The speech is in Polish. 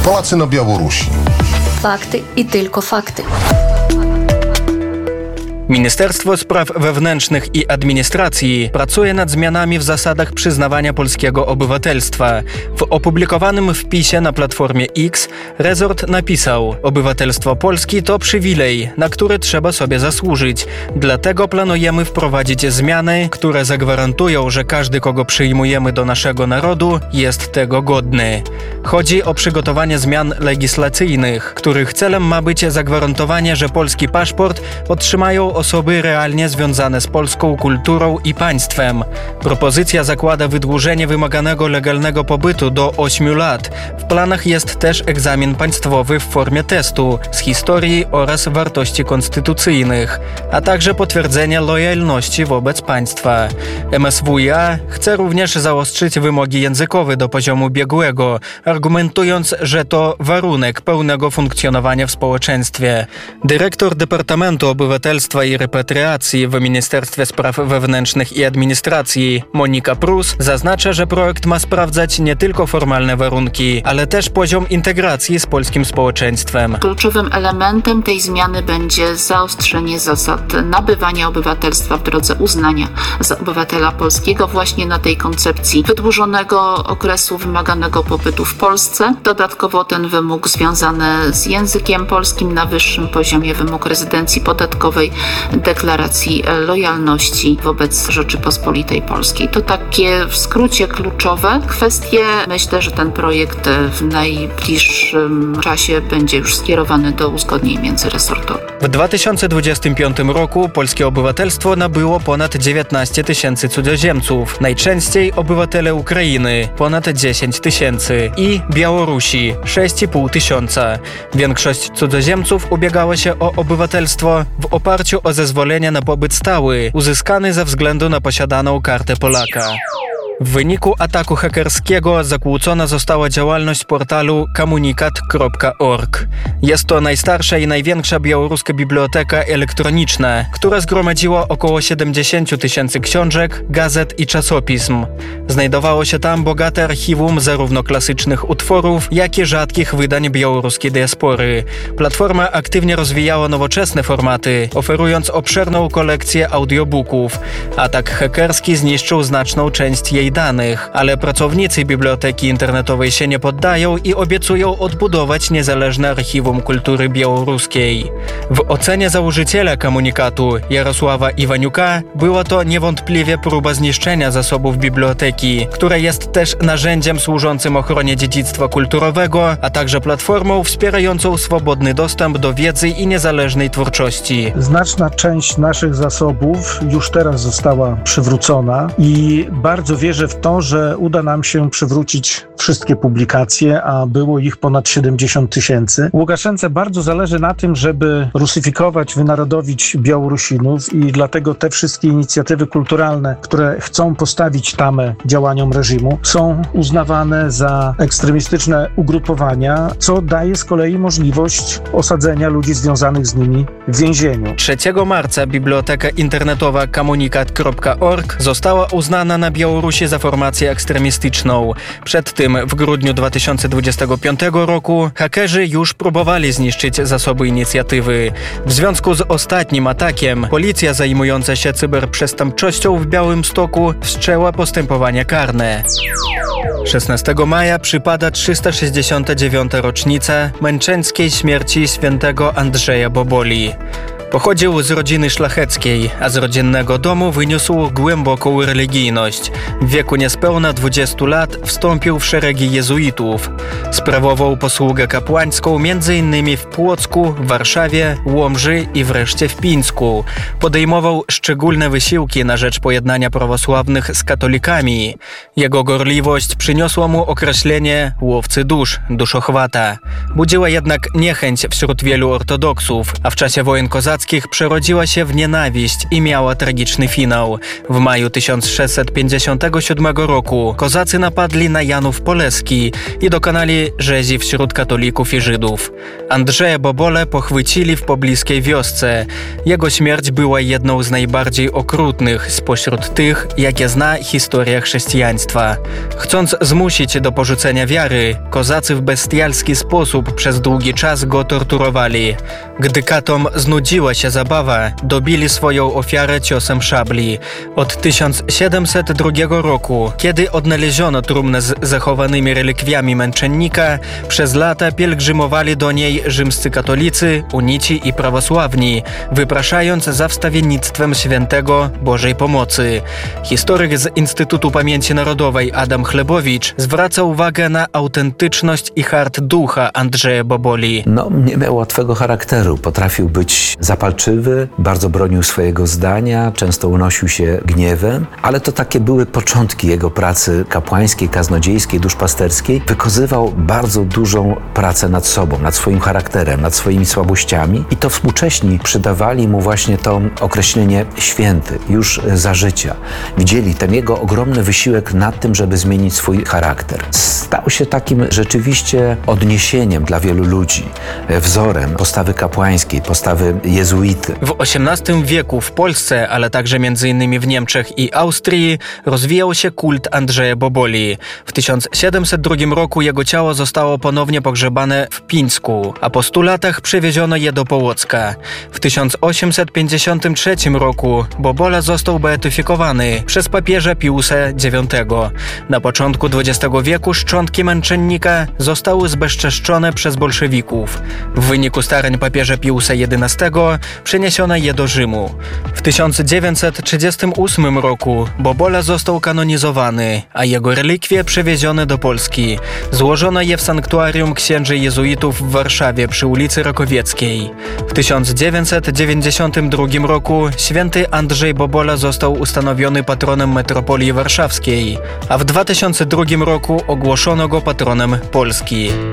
Polacy na Białorusi. Fakty i tylko fakty. Ministerstwo Spraw Wewnętrznych i Administracji pracuje nad zmianami w zasadach przyznawania polskiego obywatelstwa. W opublikowanym wpisie na Platformie X resort napisał: obywatelstwo Polski to przywilej, na który trzeba sobie zasłużyć. Dlatego planujemy wprowadzić zmiany, które zagwarantują, że każdy, kogo przyjmujemy do naszego narodu, jest tego godny. Chodzi o przygotowanie zmian legislacyjnych, których celem ma być zagwarantowanie, że polski paszport otrzymają osoby realnie związane z polską kulturą i państwem. Propozycja zakłada wydłużenie wymaganego legalnego pobytu do 8 lat. W planach jest też egzamin państwowy w formie testu z historii oraz wartości konstytucyjnych, a także potwierdzenie lojalności wobec państwa. MSWiA chce również zaostrzyć wymogi językowe do poziomu biegłego, argumentując, że to warunek pełnego funkcjonowania w społeczeństwie. Dyrektor Departamentu Obywatelstwa i Repatriacji w Ministerstwie Spraw Wewnętrznych i Administracji Monika Prus zaznacza, że projekt ma sprawdzać nie tylko formalne warunki, ale też poziom integracji z polskim społeczeństwem. Kluczowym elementem tej zmiany będzie zaostrzenie zasad nabywania obywatelstwa w drodze uznania za obywatela polskiego właśnie na tej koncepcji wydłużonego okresu wymaganego pobytu w Polsce. Dodatkowo ten wymóg związany z językiem polskim na wyższym poziomie, wymóg rezydencji podatkowej, deklaracji lojalności wobec Rzeczypospolitej Polskiej. To takie w skrócie kluczowe kwestie. Myślę, że ten projekt w najbliższym czasie będzie już skierowany do uzgodnień międzyresortowych. W 2025 roku polskie obywatelstwo nabyło ponad 19 tysięcy cudzoziemców. Najczęściej obywatele Ukrainy – ponad 10 tysięcy i Białorusi – 6,5 tysiąca. Większość cudzoziemców ubiegała się o obywatelstwo w oparciu o zezwolenie na pobyt stały, uzyskany ze względu na posiadaną kartę Polaka. W wyniku ataku hakerskiego zakłócona została działalność portalu komunikat.org. Jest to najstarsza i największa białoruska biblioteka elektroniczna, która zgromadziła około 70 tysięcy książek, gazet i czasopism. Znajdowało się tam bogate archiwum zarówno klasycznych utworów, jak i rzadkich wydań białoruskiej diaspory. Platforma aktywnie rozwijała nowoczesne formaty, oferując obszerną kolekcję audiobooków. Atak hakerski zniszczył znaczną część jej danych, ale pracownicy biblioteki internetowej się nie poddają i obiecują odbudować niezależne archiwum kultury białoruskiej. W ocenie założyciela komunikatu Jarosława Iwaniuka była to niewątpliwie próba zniszczenia zasobów biblioteki, która jest też narzędziem służącym ochronie dziedzictwa kulturowego, a także platformą wspierającą swobodny dostęp do wiedzy i niezależnej twórczości. Znaczna część naszych zasobów już teraz została przywrócona i bardzo wierzę w to, że uda nam się przywrócić wszystkie publikacje, a było ich ponad 70 tysięcy. Łukaszence bardzo zależy na tym, żeby rusyfikować, wynarodowić Białorusinów i dlatego te wszystkie inicjatywy kulturalne, które chcą postawić tamę działaniom reżimu, są uznawane za ekstremistyczne ugrupowania, co daje z kolei możliwość osadzenia ludzi związanych z nimi w więzieniu. 3 marca biblioteka internetowa komunikat.org została uznana na Białorusi za formację ekstremistyczną. Przed tym w grudniu 2025 roku hakerzy już próbowali zniszczyć zasoby inicjatywy. W związku z ostatnim atakiem policja zajmująca się cyberprzestępczością w Białymstoku wszczęła postępowania karne. 16 maja przypada 369. rocznica męczeńskiej śmierci świętego Andrzeja Boboli. Pochodził z rodziny szlacheckiej, a z rodzinnego domu wyniósł głęboką religijność. W wieku niespełna 20 lat wstąpił w szeregi jezuitów. Sprawował posługę kapłańską m.in. w Płocku, Warszawie, Łomży i wreszcie w Pińsku. Podejmował szczególne wysiłki na rzecz pojednania prawosławnych z katolikami. Jego gorliwość przyniosła mu określenie łowcy dusz, duszochwata. Budziła jednak niechęć wśród wielu ortodoksów, a w czasie wojen kozackich pospolitych przerodziła się w nienawiść i miała tragiczny finał. W maju 1657 roku kozacy napadli na Janów Poleski i dokonali rzezi wśród katolików i Żydów. Andrzeja Bobolę pochwycili w pobliskiej wiosce. Jego śmierć była jedną z najbardziej okrutnych spośród tych, jakie zna historia chrześcijaństwa. Chcąc zmusić do porzucenia wiary, kozacy w bestialski sposób przez długi czas go torturowali. Gdy katom znudziła się zabawa, dobili swoją ofiarę ciosem szabli. Od 1702 roku, kiedy odnaleziono trumnę z zachowanymi relikwiami męczennika, przez lata pielgrzymowali do niej rzymscy katolicy, unici i prawosławni, wypraszając za wstawiennictwem świętego Bożej Pomocy. Historyk z Instytutu Pamięci Narodowej Adam Chlebowicz zwraca uwagę na autentyczność i hart ducha Andrzeja Boboli. Nie miał łatwego charakteru. Potrafił być zapalczywy, bardzo bronił swojego zdania, często unosił się gniewem, ale to takie były początki jego pracy kapłańskiej, kaznodziejskiej, duszpasterskiej. Wykazywał bardzo dużą pracę nad sobą, nad swoim charakterem, nad swoimi słabościami i to współcześni przydawali mu właśnie to określenie święty, już za życia. Widzieli ten jego ogromny wysiłek nad tym, żeby zmienić swój charakter. Stał się takim rzeczywiście odniesieniem dla wielu ludzi, wzorem postawy kapłańskiej, postawy jezuity. W XVIII wieku w Polsce, ale także m.in. w Niemczech i Austrii rozwijał się kult Andrzeja Boboli. W 1702 roku jego ciało zostało ponownie pogrzebane w Pińsku, a po 100 latach przewieziono je do Połocka. W 1853 roku Bobola został beatyfikowany przez papieża Piusa IX. Na początku XX wieku szczątki męczennika zostały zbezczeszczone przez bolszewików. W wyniku starań papieża Piusa XI przeniesiono je do Rzymu. W 1938 roku Bobola został kanonizowany, a jego relikwie przewiezione do Polski. Złożono je w sanktuarium księży jezuitów w Warszawie przy ulicy Rakowieckiej. W 1992 roku święty Andrzej Bobola został ustanowiony patronem metropolii warszawskiej, a w 2002 roku ogłoszono go patronem Polski.